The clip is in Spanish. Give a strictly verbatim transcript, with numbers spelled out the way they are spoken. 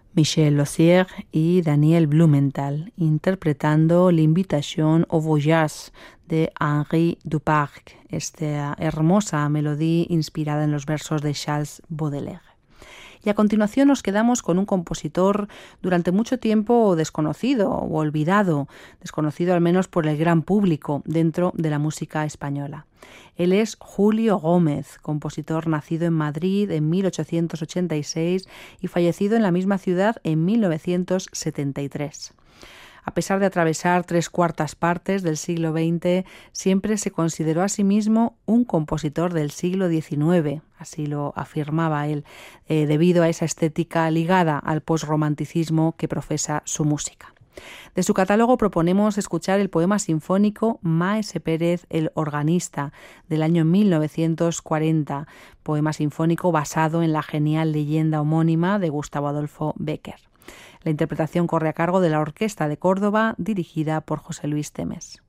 Michel Losier y Daniel Blumenthal, interpretando l'Invitation au Voyage de Henri Duparc, esta hermosa melodía inspirada en los versos de Charles Baudelaire. Y a continuación nos quedamos con un compositor durante mucho tiempo desconocido o olvidado, desconocido al menos por el gran público dentro de la música española. Él es Julio Gómez, compositor nacido en Madrid en mil ochocientos ochenta y seis y fallecido en la misma ciudad en mil novecientos setenta y tres. A pesar de atravesar tres cuartas partes del siglo veinte, siempre se consideró a sí mismo un compositor del siglo diecinueve, así lo afirmaba él, eh, debido a esa estética ligada al posromanticismo que profesa su música. De su catálogo proponemos escuchar el poema sinfónico Maese Pérez el organista, del año mil novecientos cuarenta, poema sinfónico basado en la genial leyenda homónima de Gustavo Adolfo Bécquer. La interpretación corre a cargo de la Orquesta de Córdoba, dirigida por José Luis Temes.